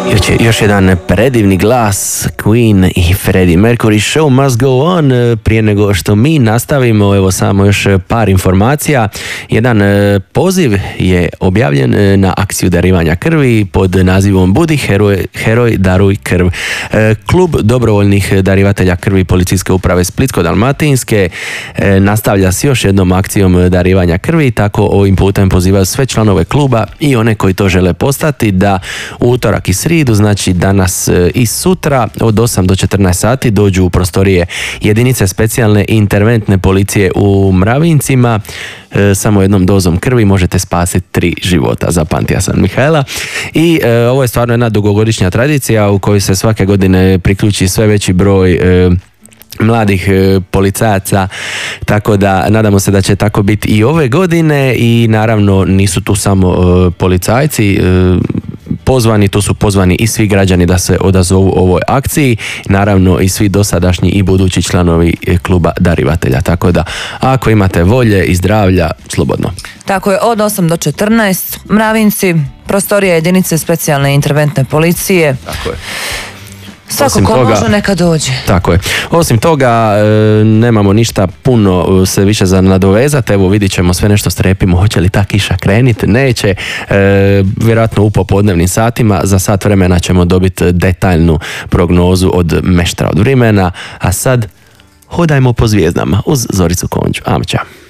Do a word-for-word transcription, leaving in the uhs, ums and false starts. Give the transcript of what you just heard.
Još, još jedan predivni glas Queen i Freddie Mercury, Show Must Go On. Prije nego što mi nastavimo, evo samo još par informacija. Jedan poziv je objavljen na akciju darivanja krvi pod nazivom Budi heroj, heroj daruj krv. Klub dobrovoljnih darivatelja krvi Policijske uprave Splitsko-dalmatinske nastavlja s još jednom akcijom darivanja krvi, tako ovim putem pozivaju sve članove kluba i one koji to žele postati da u utorak i sridu, znači danas i sutra od osam do četrnaest sati dođu u prostorije jedinice specijalne i interventne policije u Mravincima. E, samo jednom dozom krvi možete spasiti tri života, zapamtio sam Mihajla. I e, ovo je stvarno jedna dugogodišnja tradicija u kojoj se svake godine priključi sve veći broj e, mladih e, policajaca, tako da nadamo se da će tako biti i ove godine. I naravno nisu tu samo e, policajci e, pozvani, tu su pozvani i svi građani da se odazovu ovoj akciji, naravno i svi dosadašnji i budući članovi kluba darivatelja, tako da ako imate volje i zdravlja, slobodno. Tako je, od osam do četrnaest, Mravinci, prostorija jedinice specijalne interventne policije. Tako je. Svako ko može neka dođe. Tako je. Osim toga, e, nemamo ništa puno se više za nadovezati. Evo vidit ćemo, sve nešto strepimo. Hoće li ta kiša kreniti? Neće. E, vjerojatno u popodnevnim satima. Za sat vremena ćemo dobiti detaljnu prognozu od meštra od vremena. A sad hodajmo po zvijezdama uz Zoricu Konđu. Amća.